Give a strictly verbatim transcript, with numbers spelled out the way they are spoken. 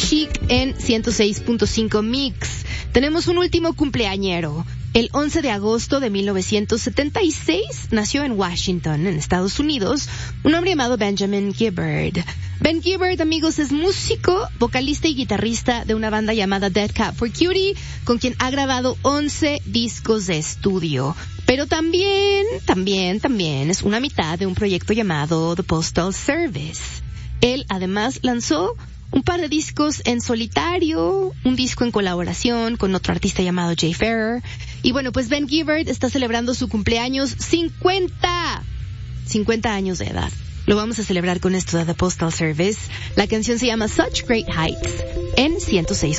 Chic en ciento seis punto cinco Mix. Tenemos un último cumpleañero. El once de agosto de mil novecientos setenta y seis nació en Washington, en Estados Unidos, un hombre llamado Benjamin Gibbard. Ben Gibbard, amigos, es músico, vocalista y guitarrista de una banda llamada Dead Cat for Cutie, con quien ha grabado once discos de estudio. Pero también, también, también es una mitad de un proyecto llamado The Postal Service. Él, además, lanzó un par de discos en solitario, un disco en colaboración con otro artista llamado Jay Ferrer. Y bueno, pues Ben Gibbard está celebrando su cumpleaños cincuenta, cincuenta años de edad. Lo vamos a celebrar con esto de The Postal Service. La canción se llama Such Great Heights en ciento seis.